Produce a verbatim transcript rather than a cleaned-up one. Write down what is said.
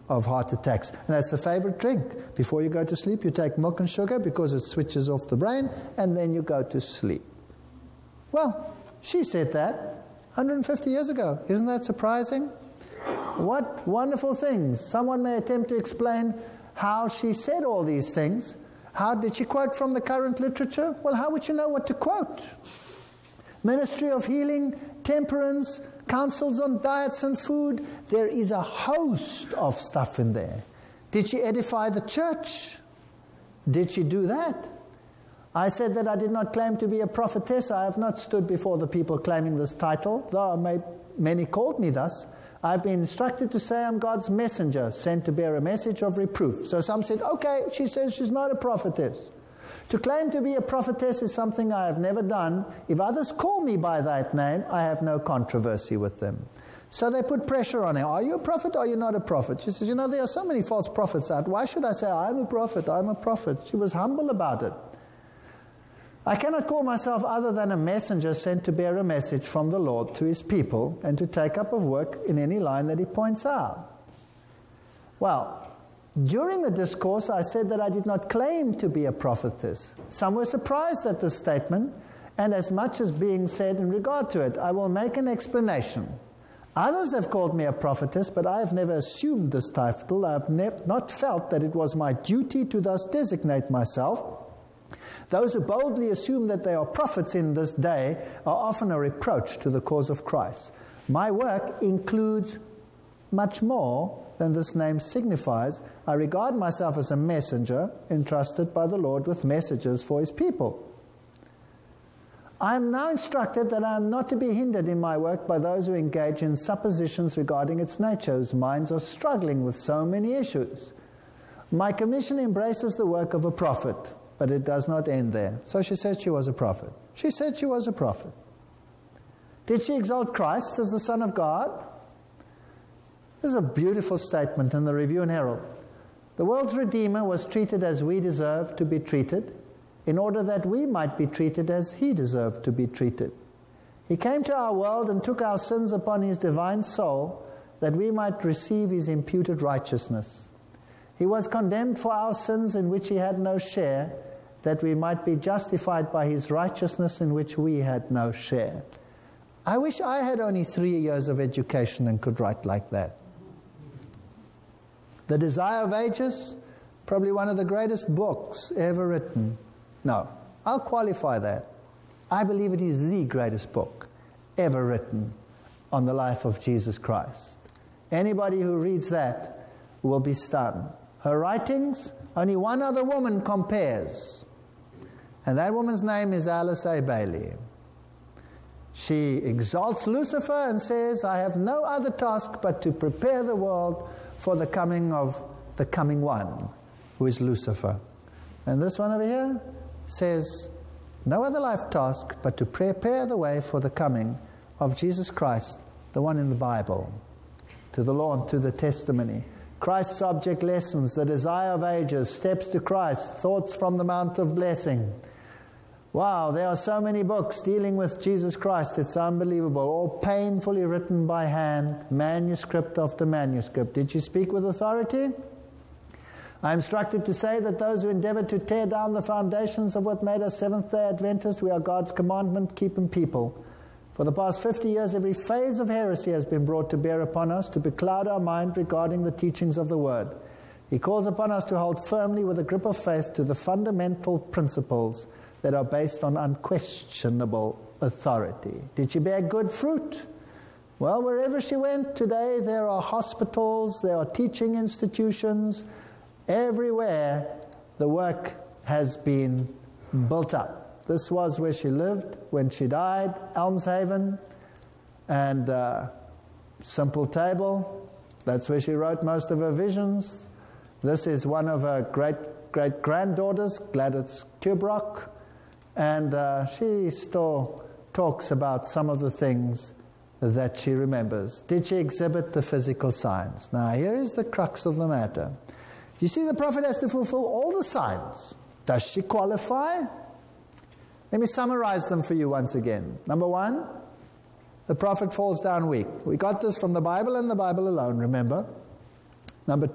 of heart attacks. And that's the favorite drink. Before you go to sleep, you take milk and sugar because it switches off the brain, and then you go to sleep. Well, she said that one hundred fifty years ago. Isn't that surprising? What wonderful things. Someone may attempt to explain how she said all these things. How did she quote from the current literature? Well, how would you know what to quote? Ministry of Healing, Temperance, counsels on diets and food. There is a host of stuff in there. Did she edify the church? Did she do that? I said that I did not claim to be a prophetess. I have not stood before the people claiming this title, though may, many called me thus. I've been instructed to say I'm God's messenger, sent to bear a message of reproof. So some said, okay, she says she's not a prophetess. To claim to be a prophetess is something I have never done. If others call me by that name, I have no controversy with them. So they put pressure on her. Are you a prophet or are you not a prophet? She says, you know, there are so many false prophets out. Why should I say I'm a prophet, I'm a prophet? She was humble about it. I cannot call myself other than a messenger sent to bear a message from the Lord to his people and to take up of work in any line that he points out. Well, during the discourse, I said that I did not claim to be a prophetess. Some were surprised at this statement, and as much as being said in regard to it, I will make an explanation. Others have called me a prophetess, but I have never assumed this title. I have ne- not felt that it was my duty to thus designate myself. Those who boldly assume that they are prophets in this day are often a reproach to the cause of Christ. My work includes much more than this name signifies. I regard myself as a messenger entrusted by the Lord with messages for his people. I am now instructed that I am not to be hindered in my work by those who engage in suppositions regarding its nature, whose minds are struggling with so many issues. My commission embraces the work of a prophet, but it does not end there. So she said she was a prophet. She said she was a prophet. Did she exalt Christ as the Son of God? This is a beautiful statement in the Review and Herald. The world's Redeemer was treated as we deserve to be treated, in order that we might be treated as he deserved to be treated. He came to our world and took our sins upon his divine soul, that we might receive his imputed righteousness. He was condemned for our sins in which he had no share, that we might be justified by his righteousness in which we had no share. I wish I had only three years of education and could write like that. The Desire of Ages, probably one of the greatest books ever written. No, I'll qualify that. I believe it is the greatest book ever written on the life of Jesus Christ. Anybody who reads that will be stunned. Her writings, only one other woman compares. And that woman's name is Alice A. Bailey. She exalts Lucifer and says, I have no other task but to prepare the world for the coming of the coming one, who is Lucifer. And this one over here says, no other life task but to prepare the way for the coming of Jesus Christ, the one in the Bible, to the law and to the testimony. Christ's object lessons, the desire of ages, steps to Christ, thoughts from the Mount of Blessing. Wow, there are so many books dealing with Jesus Christ. It's unbelievable. All painfully written by hand, manuscript after manuscript. Did she speak with authority? I am instructed to say that those who endeavor to tear down the foundations of what made us Seventh-day Adventists, we are God's commandment-keeping people. For the past fifty years, every phase of heresy has been brought to bear upon us to becloud our mind regarding the teachings of the Word. He calls upon us to hold firmly with a grip of faith to the fundamental principles that are based on unquestionable authority. Did she bear good fruit? Well, wherever she went today, there are hospitals, there are teaching institutions. Everywhere the work has been built up. This was where she lived when she died, Elmshaven, and uh, Simple Table. That's where she wrote most of her visions. This is one of her great-great-granddaughters, Gladys Kubrock, and uh, she still talks about some of the things that she remembers. Did she exhibit the physical signs? Now, here is the crux of the matter. You see, the prophet has to fulfill all the signs. Does she qualify? Let me summarize them for you once again. Number one, the prophet falls down weak. We got this from the Bible and the Bible alone, remember? Number two,